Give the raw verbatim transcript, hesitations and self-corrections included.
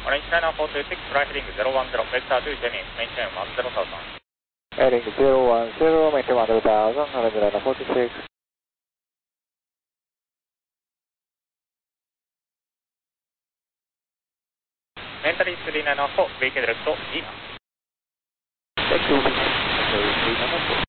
Orange nine four two six, fly heading zero one zero, vector to Jenny, maintain one zero thousand. Heading zero one zero, maintain one zero thousand, Orange nine four two six. Entering three nine four, vacate left, E. Thank you. Okay, three nine four.